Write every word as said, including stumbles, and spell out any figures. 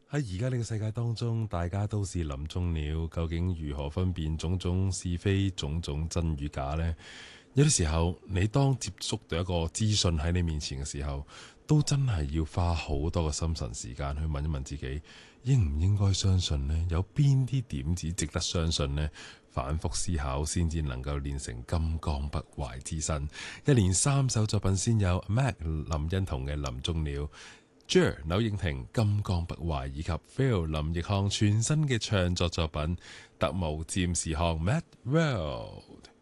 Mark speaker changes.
Speaker 1: 喺而家呢個世界當中，大家都是林中鳥，究竟如何分辨種種是非、種種真與假呢？有啲時候，你當接觸到一個資訊喺你面前嘅時候，都真係要花好多嘅心神時間去問一問自己，應唔應該相信呢？有邊啲點子值得相信呢？反覆思考先至能夠練成金剛不壞之身。一連三首作品先有 Mac 林欣彤嘅《林中鳥》。Jer 柳應廷金剛不壞，以及 Phil 林奕匡全新嘅唱作作品《特務占士康 Mad World》。